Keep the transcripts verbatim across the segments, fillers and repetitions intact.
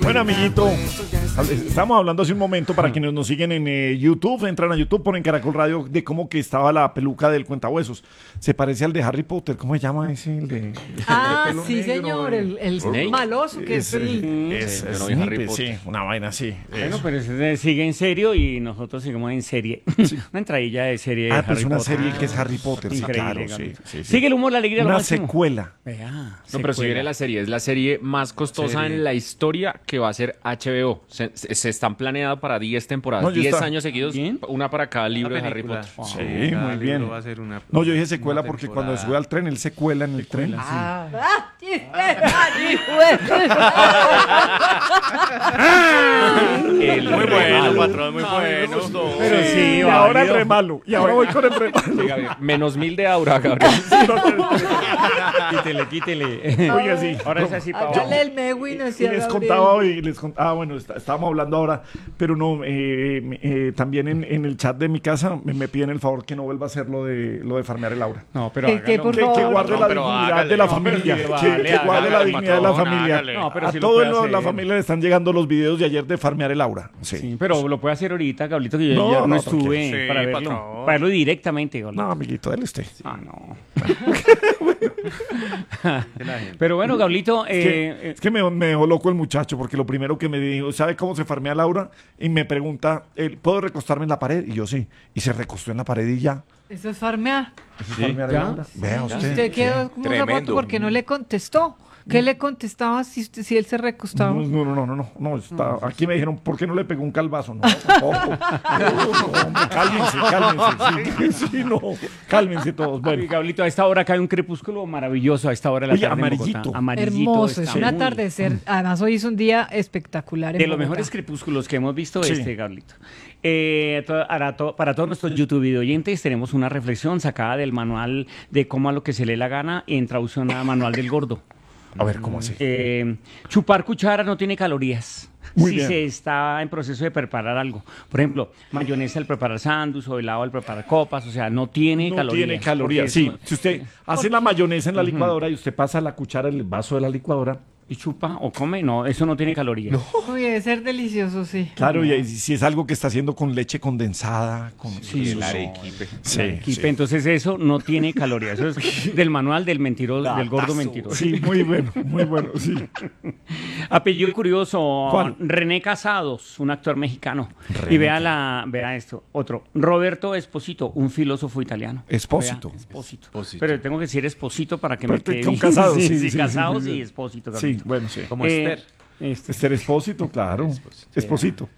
Bueno, amiguito, estamos hablando hace un momento para quienes nos siguen en eh, YouTube, entran a YouTube, ponen Caracol Radio, de cómo que estaba la peluca del cuentahuesos. Se parece al de Harry Potter, ¿cómo se llama ese? El de, ah, el de sí, negro, señor, el, el Snake. maloso que es, es, el... es, Sí, es pero no, Harry Snape, Potter. sí, una vaina así. Bueno, eso. pero ese sigue en serio y nosotros seguimos en serie. Una entradilla de serie de Ah, Harry pues una Potter. serie que es Harry Potter, sí, Increíble, claro, sí, Gabito. sí, sí. Sigue el humor, la alegría, lo Una máximo. secuela. Vea, No, pero si secuela. viene la serie, es la serie más costosa Serie. en la historia que va a ser H B O. Se, se- se están planeadas para diez temporadas, No, yo diez está- años seguidos, ¿Bien? una para cada libro de Una Harry película. Potter. Sí, Cada muy libro bien. va a ser una- No, yo dije secuela una porque temporada. cuando sube al tren, él se cuela en el tren. Ah, El Muy bueno, remalo. patrón, muy bueno. Pero sí, Y ahora el válido. re malo. Y ahora voy con el re malo. Sí, Gabriel. Menos mil de aura, Gabriel. Quítele, quítele. Oiga, sí. Ahora es así para hágale el Mewin Y hacia les Gabriel. contaba hoy, les contaba, ah, bueno, está- estábamos hablando ahora, pero no, eh, eh, eh, también en, en el chat de mi casa me, me piden el favor que no vuelva a hacer lo de, lo de farmear el aura. No, pero ¿Qué- qué, hágalo. por Que, que favor? guarde No, la pero dignidad hágale, de la no, pero familia, sí, que, vale, que guarde la hágale, dignidad de la patrón, familia. hágale. No, pero A sí lo todo puede el mundo de la hacer. familia le están llegando los videos de ayer de farmear el aura. Sí. Sí, pero lo puede hacer ahorita, Gablito, que yo No, ya no, no, estuve tranquilo. Sí, para verlo. patrón. Para verlo directamente, Gablito. No, amiguito, dale usted. Ah, no. Pero bueno, Gablito, Es que, eh, es que me, me dejó loco el muchacho, porque lo primero que me dijo, ¿sabe cómo se farmea Laura? Y me pregunta, eh, ¿puedo recostarme en la pared? Y yo sí. Y se recostó en la pared y ya. Eso es farmear. Eso es farmear el ¿ya? Laura. Vea usted. Usted quedó como un zapato Tremendo. porque no le contestó. ¿Qué le contestaba si, usted- si él se recostaba? No, no, no, no, no, no, está, aquí me dijeron, ¿por qué no le pegó un calvazo? No, tampoco. No, hombre, cálmense, cálmense, sí, sí, no, cálmense todos. Bueno, Bueno, Gablito, a esta hora cae un crepúsculo maravilloso, a esta hora de la Oye, tarde en amarillito. Bogotá. Amarillito. Hermoso, está es un muy- atardecer. Además, hoy es un día espectacular. en De los Bogotá. mejores crepúsculos que hemos visto Sí. este, Gablito. Eh, to- para, to- para todos nuestros YouTube video oyentes tenemos una reflexión sacada del manual de cómo a lo que se lee la gana en traducción a manual del gordo. a ver, ¿cómo así? Eh, chupar cuchara no tiene calorías. Muy si bien. se está en proceso de preparar algo. Por ejemplo, mayonesa al preparar sándwich o helado al preparar copas, o sea, no tiene No calorías. tiene calorías, porque sí. eso- Si usted hace la mayonesa en la licuadora y usted pasa la cuchara en el vaso de la licuadora, ¿Y chupa o come? No, eso no tiene calorías. Uy, debe ser delicioso, sí. claro, y si es algo que está haciendo con leche condensada, con... Sí, El no. arequipe. Sí, Arequipe, sí. Entonces eso no tiene calorías. Eso es del manual del mentiroso, del gordo mentiroso. Sí, muy bueno, muy bueno, sí. Apellido curioso, ¿Cuál? René Casados, un actor mexicano. René. Y vea la, vea esto, otro. Roberto Esposito, un filósofo italiano. Espósito. Vea, Espósito. Espósito. Pero tengo que decir Esposito para que Pero me quede con bien. Casados, sí, sí, sí, sí, Casados sí, sí. y Espósito. Sí, Carlito. bueno, sí. Como Eh, Esther. este, Esther Espósito, claro. Esposito.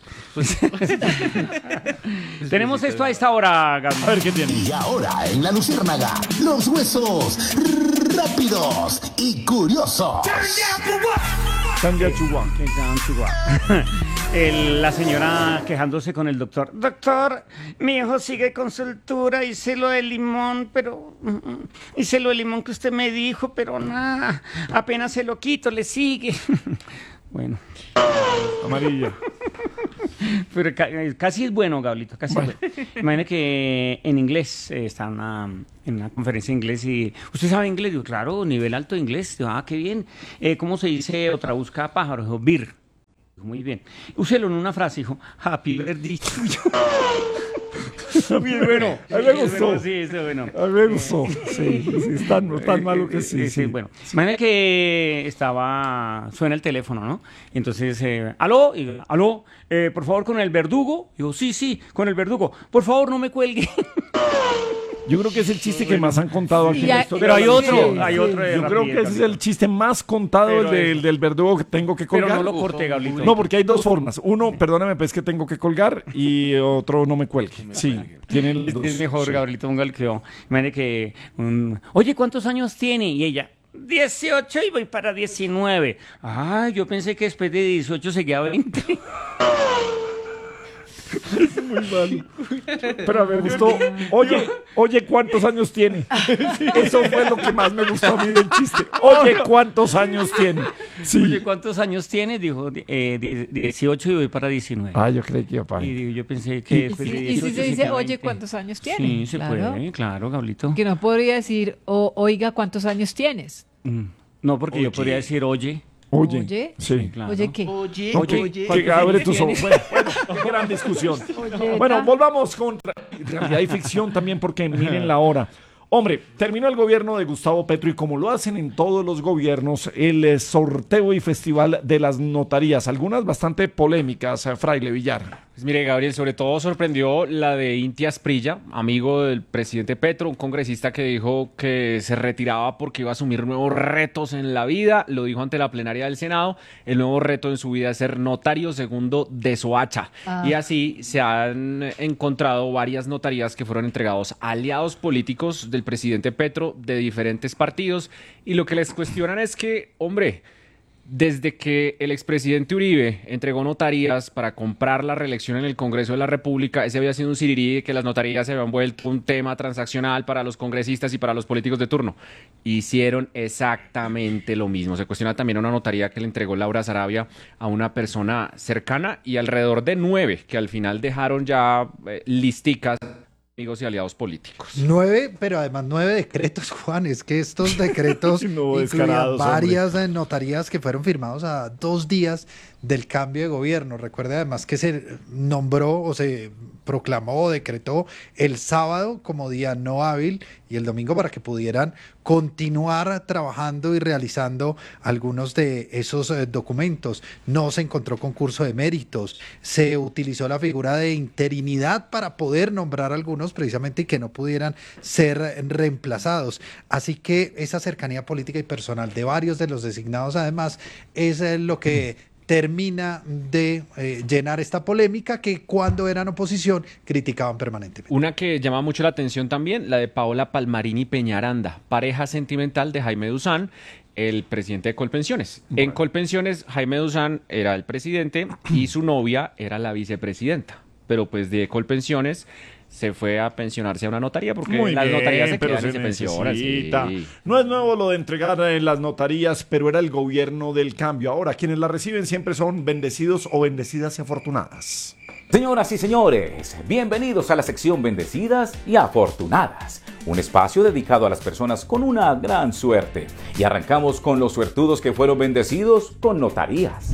Tenemos esto a esta hora, Gabriel. A ver, ¿qué tiene? Y ahora en la Luciérnaga, los huesos rápidos y curiosos. Sandia Chihuahua. Que tan chihuahua. El- la señora quejándose con el doctor. Doctor, mi hijo sigue con su altura, hice lo de limón, pero... mm, mm, hice lo de limón que usted me dijo, pero nada, apenas se lo quito, le sigue. Bueno, Amarilla. pero ca- eh, casi es bueno, Gablito, casi es bueno. Imagine que en inglés, eh, está una, en una conferencia de inglés y... ¿Usted sabe inglés? Digo, claro, nivel alto de inglés. Digo, ah, qué bien. Eh, ¿Cómo se dice otra busca pájaro? Dijo, beer. Dijo, muy bien. Úselo en una frase, dijo, happy birthday to you. Muy bueno. A mí me gustó. Sí, es bueno. A mí me gustó. Sí, sí, es tan, tan malo que sí. Eh, sí. Bueno, imagina que estaba, suena el teléfono, ¿no? Entonces, eh, aló, y, aló, eh, por favor, con el verdugo. Digo, sí, sí, con el verdugo. Por favor, no me cuelgue. Yo creo que es el chiste que más han contado aquí en Y la hay- historia. Pero hay de la otro, nación. hay otro de Yo creo rapidez, que ese es Gabriel. el chiste más contado, Pero el del, es- del verdugo que tengo que Pero colgar. no lo corté, Gablito. No, porque hay dos formas. Uno, perdóname, pues que tengo que colgar y otro, no me cuelgue. Sí, tienen los dos. Es mejor, Sí. Gabrielito, ponga el que yo. Imagínate que, un, oye, ¿cuántos años tiene? Y ella, dieciocho y voy para diecinueve. Ay, yo pensé que después de dieciocho seguía veinte. Muy malo. Pero a ver, gustó. Oye, oye, ¿cuántos años tiene? Eso fue lo que más me gustó a mí del chiste. Oye, ¿cuántos años tiene? Sí. Oye, ¿cuántos años tiene? Dijo, eh, die- dieciocho y voy para diecinueve. Ah, yo creí que iba para Y ahí. digo, yo pensé que Y después si, de y dieciocho si se dice, seguía oye, veinte. ¿cuántos años tienes? Sí, se Claro. puede, claro, Gablito. Que no podría decir, o, oiga, ¿cuántos años tienes? Mm. No, porque yo Oye. podría decir, oye, Oye, Oye. sí. Claro. Oye, ¿qué? Oye, Oye, oye. que abre tus ojos. Bueno, bueno, qué gran discusión. Oye, Bueno, ta. volvamos con ra- realidad y ficción también, porque miren la hora. Hombre, terminó el gobierno de Gustavo Petro y como lo hacen en todos los gobiernos, el eh, sorteo y festival de las notarías, algunas bastante polémicas, eh, Fraile Villar. Pues mire, Gabriel, sobre todo sorprendió la de Inti Asprilla, amigo del presidente Petro, un congresista que dijo que se retiraba porque iba a asumir nuevos retos en la vida. Lo dijo ante la plenaria del Senado. El nuevo reto en su vida es ser notario segundo de Soacha. Ah. Y así se han encontrado varias notarías que fueron entregados a aliados políticos del presidente Petro de diferentes partidos. Y lo que les cuestionan es que, hombre, desde que el expresidente Uribe entregó notarías para comprar la reelección en el Congreso de la República, ese había sido un sirirí de que las notarías se habían vuelto un tema transaccional para los congresistas y para los políticos de turno. Hicieron exactamente lo mismo. Se cuestiona también una notaría que le entregó Laura Sarabia a una persona cercana y alrededor de nueve que al final dejaron ya eh, listicas amigos y aliados políticos. Nueve, pero además nueve decretos, Juan. Es que estos decretos No, incluían descarados, varias eh, notarías que fueron firmados a dos días del cambio de gobierno. Recuerde además que se nombró o se proclamó o decretó el sábado como día no hábil y el domingo para que pudieran continuar trabajando y realizando algunos de esos eh, documentos. No se encontró concurso de méritos, se utilizó la figura de interinidad para poder nombrar algunos precisamente y que no pudieran ser reemplazados. Así que esa cercanía política y personal de varios de los designados además es eh, lo que termina de eh, llenar esta polémica que cuando eran oposición criticaban permanentemente. Una que llama mucho la atención también, la de Paola Palmarini Peñaranda, pareja sentimental de Jaime Duzán, el presidente de Colpensiones. En Colpensiones, Jaime Duzán era el presidente y su novia era la vicepresidenta. Pero pues de Colpensiones se fue a pensionarse a una notaría porque Muy las bien, notarías se pero quedan y se se pensionan. necesita. Sí. No es nuevo lo de entregar en las notarías, pero era el gobierno del cambio. Ahora, quienes la reciben siempre son bendecidos o bendecidas y afortunadas. Señoras y señores, bienvenidos a la sección Bendecidas y Afortunadas, un espacio dedicado a las personas con una gran suerte. Y arrancamos con los suertudos que fueron bendecidos con notarías.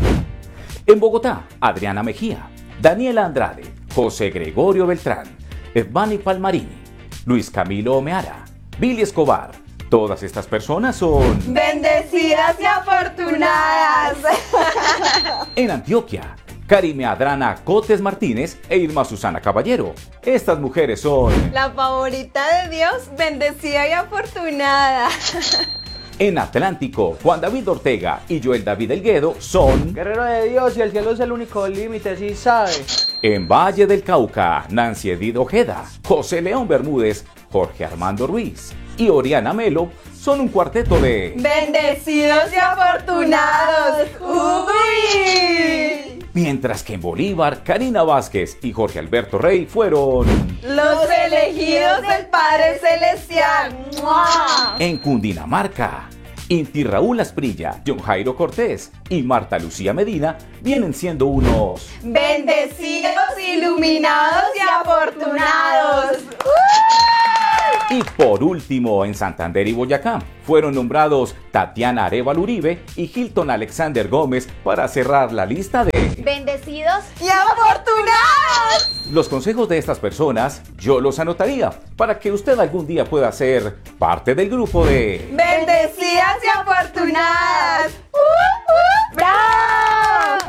En Bogotá, Adriana Mejía, Daniela Andrade, José Gregorio Beltrán, Evani Palmarini, Luis Camilo Omeara, Billy Escobar. Todas estas personas son bendecidas y afortunadas. En Antioquia, Karime Adrana Cotes Martínez e Irma Susana Caballero. Estas mujeres son La favorita de Dios, bendecida y afortunada. En Atlántico, Juan David Ortega y Joel David Elguedo son Guerrero de Dios y el cielo es el único límite, sí sabe. En Valle del Cauca, Nancy Edith Ojeda, José León Bermúdez, Jorge Armando Ruiz y Oriana Melo son un cuarteto de Bendecidos y afortunados. ¡Uy! Mientras que en Bolívar, Karina Vázquez y Jorge Alberto Rey fueron Los elegidos del Padre Celestial. ¡Mua! En Cundinamarca, Inti Raúl Asprilla, John Jairo Cortés y Marta Lucía Medina vienen siendo unos Bendecidos, iluminados y afortunados. ¡Uh! Y por último, en Santander y Boyacá, fueron nombrados Tatiana Arévalo Uribe y Hilton Alexander Gómez para cerrar la lista de Bendecidos y afortunados. Los consejos de estas personas yo los anotaría para que usted algún día pueda ser parte del grupo de Bendecidas y afortunadas. ¡Uh, uh! ¡Bravo!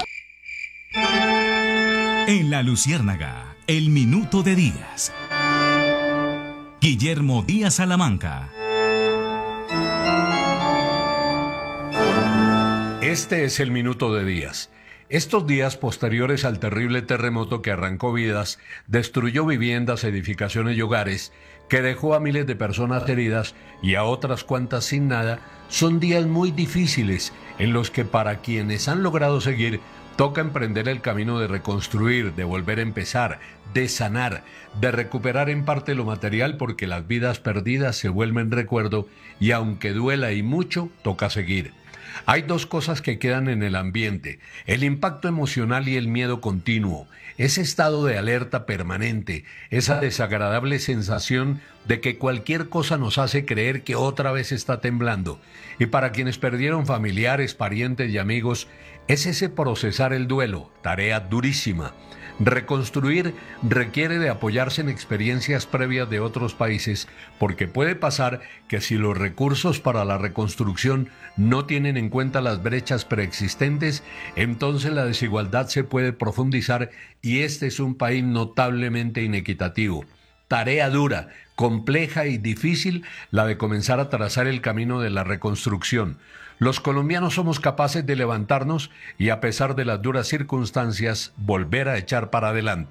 En La Luciérnaga, el minuto de Díaz. Guillermo Díaz Salamanca. Este es el minuto de Díaz. Estos días posteriores al terrible terremoto que arrancó vidas, destruyó viviendas, edificaciones y hogares, que dejó a miles de personas heridas y a otras cuantas sin nada, son días muy difíciles en los que para quienes han logrado seguir, toca emprender el camino de reconstruir, de volver a empezar, de sanar, de recuperar en parte lo material porque las vidas perdidas se vuelven recuerdo y aunque duela y mucho, toca seguir. Hay dos cosas que quedan en el ambiente: el impacto emocional y el miedo continuo, ese estado de alerta permanente, esa desagradable sensación de que cualquier cosa nos hace creer que otra vez está temblando. Y para quienes perdieron familiares, parientes y amigos, es ese procesar el duelo, tarea durísima. Reconstruir requiere de apoyarse en experiencias previas de otros países, porque puede pasar que si los recursos para la reconstrucción no tienen en cuenta las brechas preexistentes, entonces la desigualdad se puede profundizar y este es un país notablemente inequitativo. Tarea dura, compleja y difícil la de comenzar a trazar el camino de la reconstrucción. Los colombianos somos capaces de levantarnos y, a pesar de las duras circunstancias, volver a echar para adelante.